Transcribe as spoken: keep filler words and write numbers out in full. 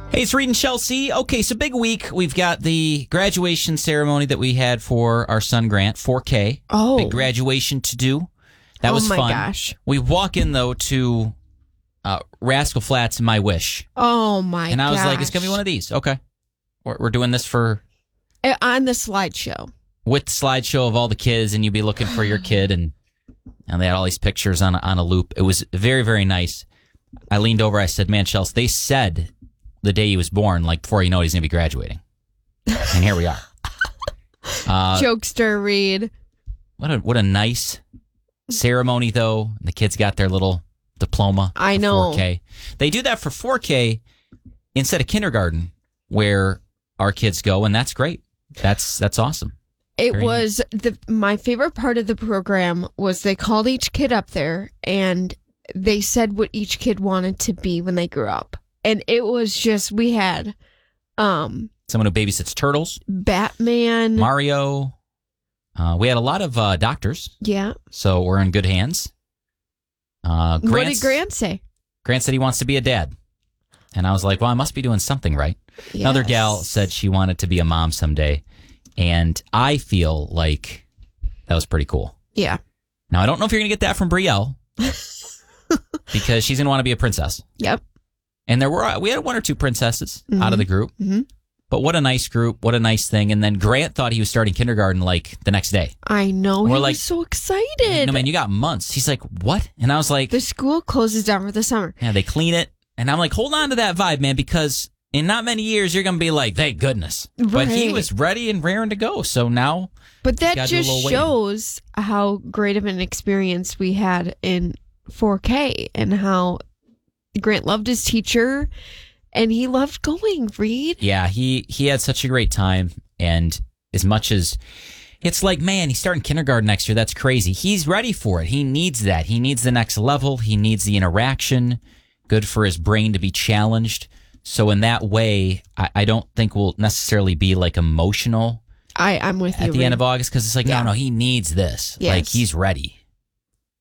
Hey, it's Reed and Chelsea. Okay, so big week. We've got the graduation ceremony that we had for our son Grant, four K. Oh. Big graduation to do. That Oh was my fun. gosh. We walk in, though, to uh, Rascal Flatts, My Wish. Oh, my gosh. And I was like, it's going to be one of these. Okay. We're, we're doing this for... Uh, On the slideshow. With the slideshow of all the kids, and you'd be looking for your kid, and, and they had all these pictures on, on a loop. It was very, very nice. I leaned over, I said, man, Chelsea, they said... the day he was born, like before you know it, he's going to be graduating. And here we are. Uh, Jokester Reed. What a what a nice ceremony, though. The kids got their little diploma. I for know. four K. They do that for four K instead of kindergarten, where our kids go, and that's great. That's that's awesome. It Very was the my favorite part of the program was they called each kid up there and they said what each kid wanted to be when they grew up. And it was just, we had um, Someone who babysits turtles, Batman. Mario. Uh, we had a lot of uh, doctors, Yeah. so we're in good hands. Uh, What did Grant's- Grant say? Grant said he wants to be a dad. And I was like, well, I must be doing something right. Another Yes. gal said she wanted to be a mom someday. And I feel like that was pretty cool. Yeah. Now, I don't know if you're going to get that from Brielle because she's going to want to be a princess. Yep. And there were, we had one or two princesses Mhm. out of the group. Mhm. But what a nice group. What a nice thing. And then Grant thought he was starting kindergarten like the next day. I know. We're He like- was so excited. No, man, you got months. He's like, what? And I was like, The school closes down for the summer. yeah, they clean it. And I'm like, hold on to that vibe, man, because in not many years, you're going to be like, thank goodness. But he Right. was ready and raring to go. So now, But that Gotta do a just little waiting. shows how great of an experience we had in four K and how Grant loved his teacher and he loved going, Reed. yeah, he, he had such a great time. And as much as it's like, man, he's starting kindergarten next year. That's crazy. He's ready for it. He needs that. He needs the next level. He needs the interaction. Good for his brain to be challenged. So in that way, I, I don't think we'll necessarily be like emotional I, I'm with you. at the Reed. end of August because it's like, Yeah. no, no, he needs this. Yes. Like he's ready.